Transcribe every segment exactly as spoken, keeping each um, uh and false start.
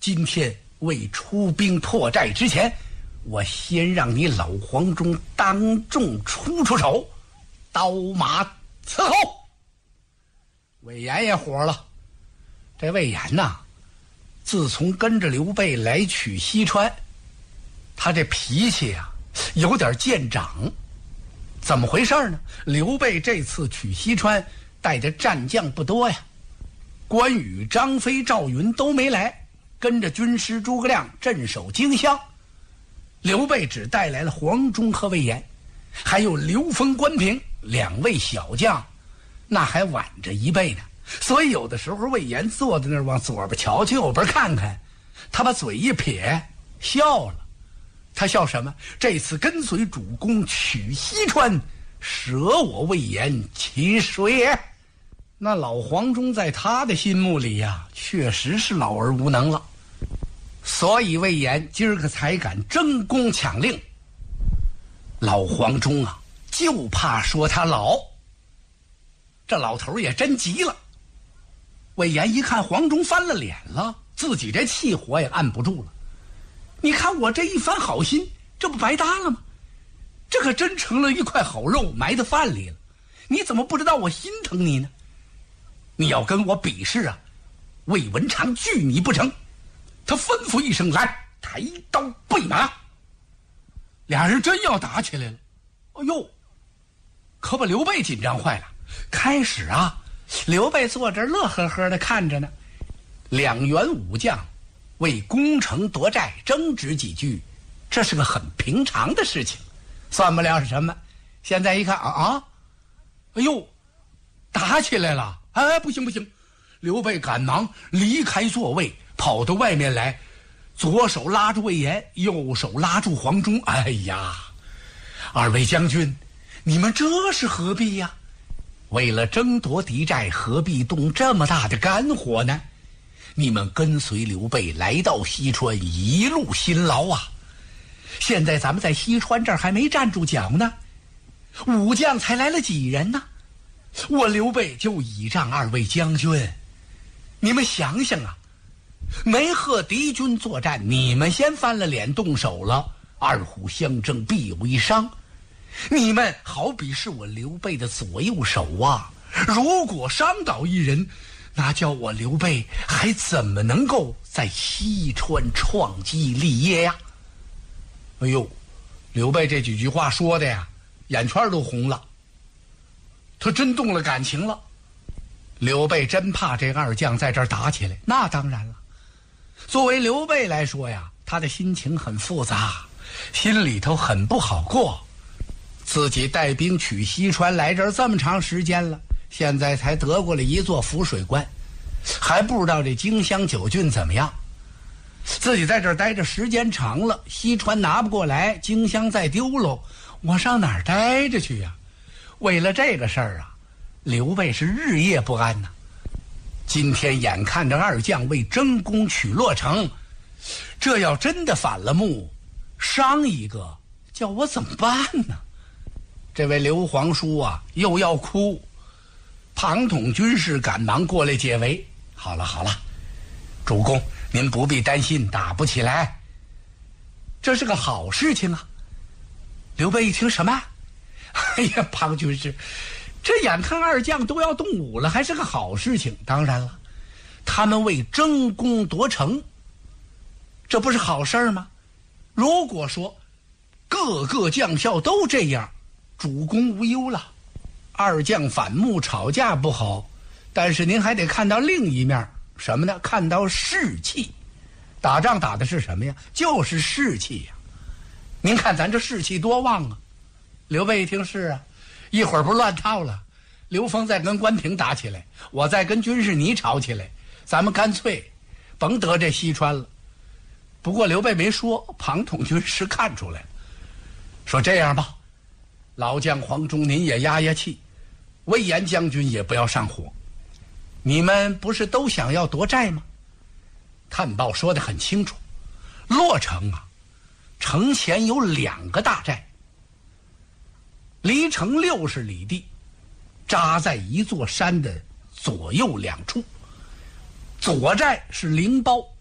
今天未出兵破寨之前，我先让你老黄忠当众出出手，刀马伺候。魏延也火了，这魏延呐，自从跟着刘备来取西川，他这脾气啊有点见长。怎么回事呢？刘备这次取西川带的战将不多呀，关羽、张飞、赵云都没来，跟着军师诸葛亮镇守荆襄。刘备只带来了黄忠和魏延，还有刘封、关平两位小将，那还晚着一倍呢。所以有的时候魏延坐在那儿往左边瞧瞧，右边看看，他把嘴一撇，笑了。他笑什么？这次跟随主公取西川，舍我魏延其谁也？那老黄忠在他的心目里呀，确实是老而无能了。所以魏延今儿个才敢争功抢令。老黄忠啊，就怕说他老。这老头也真急了。魏延一看黄忠翻了脸了，自己这气火也按不住了。你看我这一番好心，这不白搭了吗？这可真成了一块好肉埋在饭里了。你怎么不知道我心疼你呢？你要跟我比试啊，魏文长拒你不成？他吩咐一声，来，抬刀备马。俩人真要打起来了。哎呦，可把刘备紧张坏了。开始啊，刘备坐这儿乐呵呵的看着呢，两员武将为攻城夺寨争执几句，这是个很平常的事情，算不了是什么。现在一看啊啊，哎呦，打起来了！哎，不行不行！刘备赶忙离开座位，跑到外面来，左手拉住魏延，右手拉住黄忠。哎呀，二位将军，你们这是何必呀？为了争夺敌寨，何必动这么大的肝火呢？你们跟随刘备来到西川，一路辛劳啊！现在咱们在西川这儿还没站住脚呢，武将才来了几人呢？我刘备就倚仗二位将军。你们想想啊，没和敌军作战，你们先翻了脸动手了，二虎相争必有一伤。你们好比是我刘备的左右手啊，如果伤倒一人，那叫我刘备还怎么能够在西川创基立业呀？哎呦，刘备这几句话说的呀，眼圈都红了，他真动了感情了。刘备真怕这二将在这儿打起来，那当然了。作为刘备来说呀，他的心情很复杂，心里头很不好过。自己带兵取西川来这儿这么长时间了，现在才得过了一座浮水关，还不知道这荆襄九郡怎么样。自己在这儿待着时间长了，西川拿不过来，荆襄再丢喽，我上哪儿待着去呀？为了这个事儿啊，刘备是日夜不安呐。今天眼看着二将为争功取洛城，这要真的反了目，伤一个，叫我怎么办呢？这位刘皇叔啊，又要哭。庞统军士赶忙过来解围。好了好了，主公您不必担心，打不起来，这是个好事情啊。刘备一听什么？哎呀，庞军士，这眼看二将都要动武了，还是个好事情。当然了，他们为争功夺城，这不是好事吗？如果说各个将校都这样，主公无忧了。二将反目吵架不好，但是您还得看到另一面，什么呢？看到士气。打仗打的是什么呀？就是士气呀。您看咱这士气多旺啊！刘备一听是啊，一会儿不乱套了。刘封再跟关平打起来，我再跟军士你吵起来，咱们干脆甭得这西川了。不过刘备没说，庞统军士看出来了，说这样吧，老将黄忠您也压压气，魏延将军也不要上火。你们不是都想要夺寨吗？探报说得很清楚，洛城啊，城前有两个大寨，离城六十里地，扎在一座山的左右两处。左寨是灵包，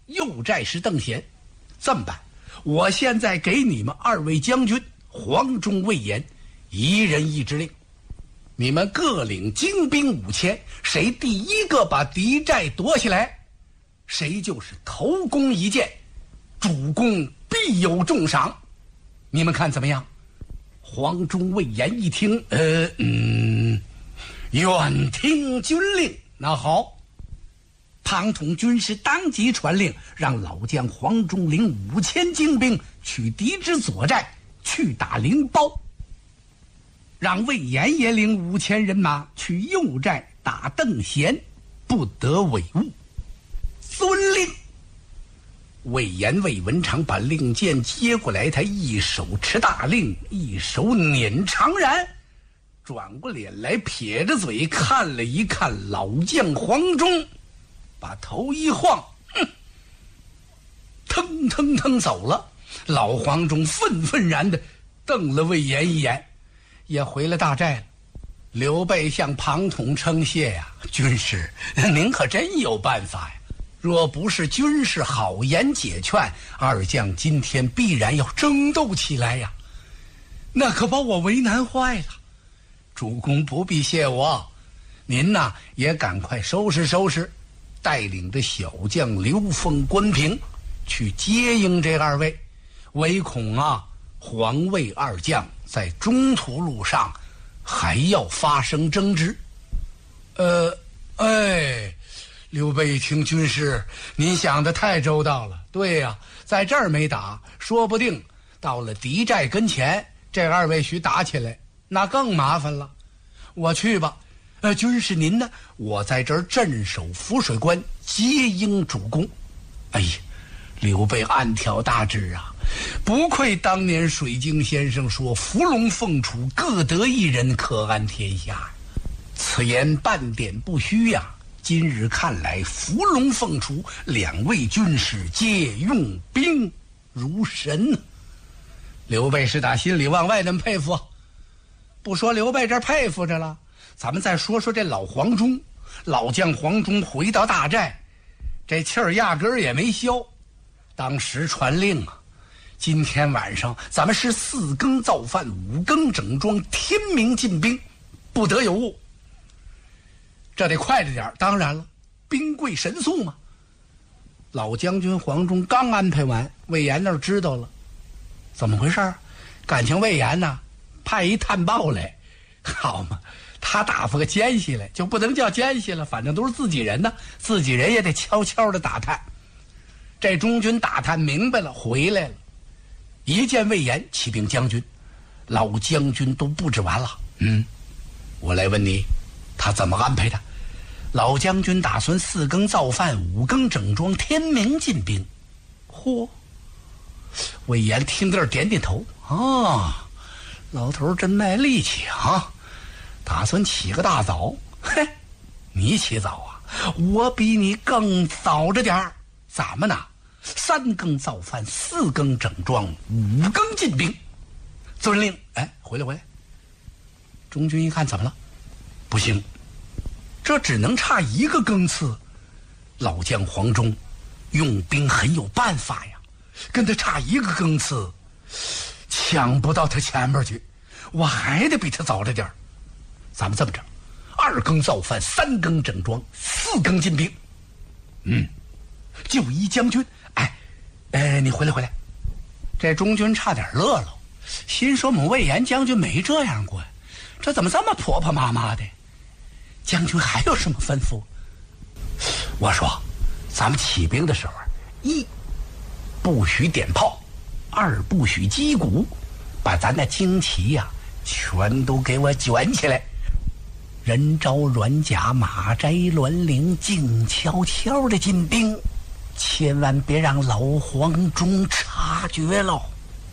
右寨是邓贤。这么办，我现在给你们二位将军黄忠、魏延一人一支令，你们各领精兵五千，谁第一个把敌寨夺下来，谁就是头功一件，主公必有重赏。你们看怎么样？黄忠、魏延一听，呃嗯，愿听军令。那好，庞统军师当即传令，让老将黄忠领五千精兵取敌之左寨，去打灵包。让魏延也领五千人马去右寨打邓贤，不得违误。遵令。魏延、魏文长把令箭接过来，他一手持大令，一手捻长髯，转过脸来，撇着嘴看了一看老将黄忠，把头一晃，哼，腾腾腾走了。老黄忠愤愤然的瞪了魏延一眼，也回了大寨了。刘备向庞统称谢呀，军师，您可真有办法呀！若不是军师好言解劝，二将今天必然要争斗起来呀，那可把我为难坏了。主公不必谢我，您呐也赶快收拾收拾，带领着小将刘封、关平去接应这二位，唯恐啊黄魏二将在中途路上还要发生争执。呃，哎，刘备一听，军师您想得太周到了。对呀、啊，在这儿没打，说不定到了敌寨跟前，这二位许打起来，那更麻烦了。我去吧。呃，军师您呢？我在这儿镇守浮水关，接应主公。哎呀，刘备暗挑大指啊，不愧当年水晶先生说伏龙凤雏各得一人，可安天下。此言半点不虚呀、啊。今日看来，伏龙凤雏两位军师皆用兵如神。刘备是打心里往外那么佩服。不说刘备这佩服着了，咱们再说说这老黄忠。老将黄忠回到大寨，这气儿压根儿也没消。当时传令啊，今天晚上咱们是四更造饭，五更整装，天明进兵，不得有误。这得快着点，当然了，兵贵神速嘛。老将军黄忠刚安排完，魏延那儿知道了，怎么回事？感情魏延呢派一探报来，好嘛，他打发个奸细来，就不能叫奸细了，反正都是自己人呢，自己人也得悄悄的打探。这中军打探明白了，回来了，一见魏延，启禀将军，老将军都布置完了。嗯，我来问你，他怎么安排的？老将军打算四更造饭，五更整装，天明进兵。嚯！魏延听到这儿点点头啊，老头真卖力气啊，打算起个大早。嘿，你起早啊，我比你更早着点儿。咱们呢，三更造饭，四更整装，五更进兵。遵令。哎，回来回来。中军一看，怎么了？不行，这只能差一个更次。老将黄忠用兵很有办法呀，跟他差一个更次，抢不到他前面去，我还得比他早着点儿。咱们这么着，二更造饭，三更整装，四更进兵。嗯，就一将军。哎，哎，你回来回来。这中军差点乐了，心说我们魏延将军没这样过呀，这怎么这么婆婆妈妈的？将军还有什么吩咐？我说，咱们起兵的时候，一不许点炮，二不许击鼓，把咱的旌旗呀、啊、全都给我卷起来。人招软甲，马摘銮铃，静悄悄的进兵，千万别让老黄忠察觉喽。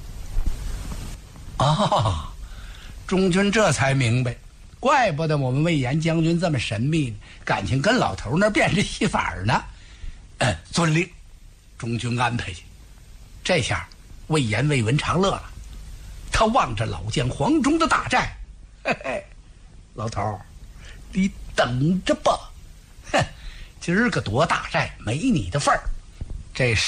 啊，中军这才明白，怪不得我们魏延将军这么神秘呢，感情跟老头那变着戏法呢。嗯，遵令，中军安排去。这下魏延魏文长乐了，他望着老将黄忠的大寨，嘿嘿，老头，你等着吧，哼，今儿个夺大寨没你的份儿， 这